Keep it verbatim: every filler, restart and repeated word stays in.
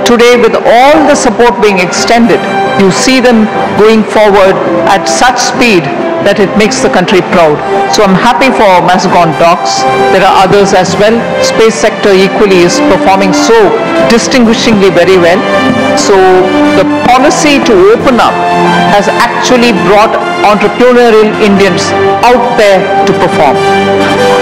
today, with all the support being extended, you see them going forward at such speed that it makes the country proud. So I'm happy for Mazagon Docks. There are others as well. Space sector equally is performing so distinguishingly very well. So the policy to open up has actually brought entrepreneurial Indians out there to perform.